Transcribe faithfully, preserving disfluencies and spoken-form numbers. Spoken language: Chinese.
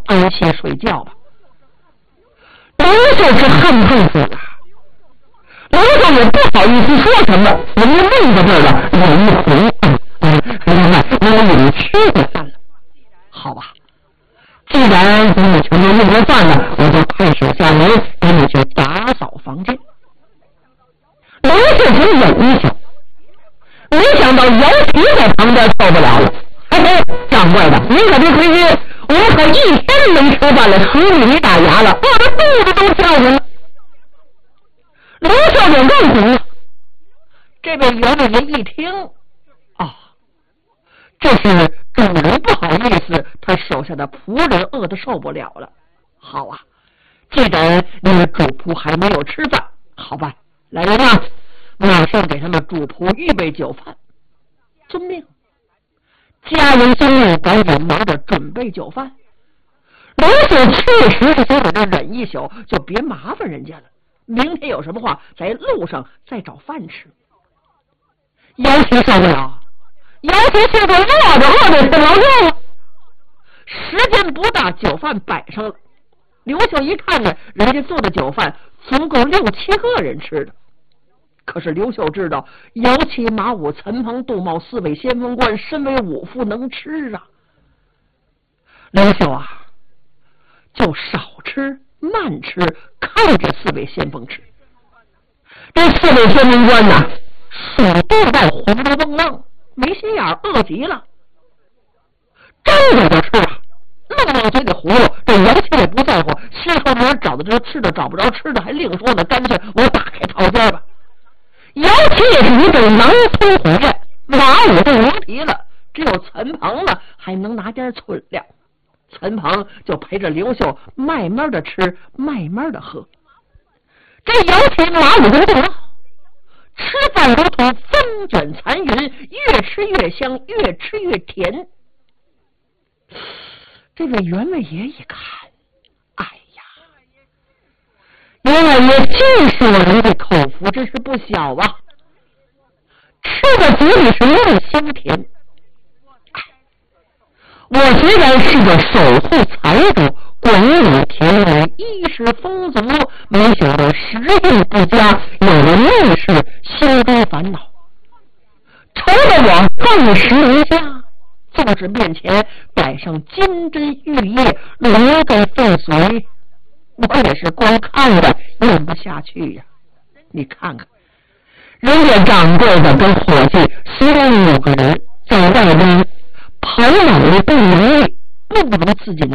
安息睡觉吧。刘秀是恨恨死了，刘秀也不好意思说什么，人家命在这儿了，我一回，嗯，另外我已经吃过饭了，好吧。既然你们全都用过饭了，我就派手下人给你去打扫房间。刘秀才忍一下，没想到姚琦在旁边受不了了。嘿嘿，掌柜的，您可别亏心，我可一天没吃饭了，实力没打牙了，我的肚子都跳上了。刘秀就更红了。这位员外人一听，啊，这是主人不好意思，他手下的仆人饿得受不了了。好啊，既然你们主仆还没有吃饭，好吧，来人啊，马上给他们主仆预备酒饭。遵命。家人孙女赶紧忙着准备酒饭。刘秀确实是想在这忍一宿，就别麻烦人家了。明天有什么话，在路上再找饭吃。姚琦受不了，姚琦现在饿着饿着不着用了。时间不大，酒饭摆上了。刘秀一看呢，人家做的酒饭足够六七个人吃的。可是刘秀知道，姚琦、马武、陈鹏、杜茂四位先锋官身为武夫能吃啊。刘秀啊，就少吃慢吃，看着四位先锋吃。这四位先锋官呐，属肚带胡子蹦浪，没心眼，饿极了，张着就吃啊，弄往嘴里葫芦。这姚琦也不在乎，心后面找的这吃的，找不着吃的还另说呢，干脆我打开套间吧。姚琦也是一阵狼吞虎咽，马武就无题了，只有陈鹏呢还能拿点存量。陈鹏就陪着刘秀慢慢的吃，慢慢的喝。这姚琦、马武就动了，吃饭如同风卷残云，越吃越香，越吃越甜。这位员外爷一看，哎呀，员外爷尽是我人这口福真是不小啊，吃的嘴里是味香甜。我虽然是个守护财主，广武田园，衣食丰足，没想到食欲不佳，有了内事，心中烦恼。愁得我饭食无家，奏旨面前摆上金针玉叶，罗盖凤随，我也是光看着咽不下去呀、啊。你看看，人家掌柜的跟伙计虽然五个人在外边跑马的不容易，不如自己